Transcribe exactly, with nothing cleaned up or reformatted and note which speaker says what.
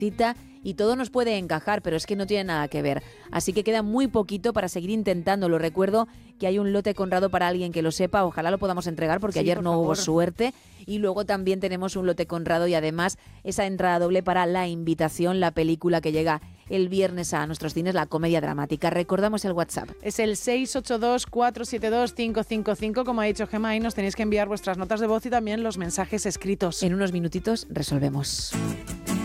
Speaker 1: perfectita y todo nos puede encajar, pero es que no tiene nada que ver. Así que queda muy poquito para seguir intentándolo. Recuerdo que hay un lote Conrado para alguien que lo sepa, ojalá lo podamos entregar porque
Speaker 2: Sí,
Speaker 1: ayer
Speaker 2: por
Speaker 1: no
Speaker 2: favor.
Speaker 1: hubo suerte. Y luego también tenemos un lote Conrado y además esa entrada doble para La Invitación, la película que llega el viernes a nuestros cines, la comedia dramática. Recordamos el WhatsApp.
Speaker 2: Es el seis ocho dos, cuatro siete dos, cinco cinco cinco, como ha dicho Gemma, ahí nos tenéis que enviar vuestras notas de voz y también los mensajes escritos.
Speaker 1: En unos minutitos resolvemos.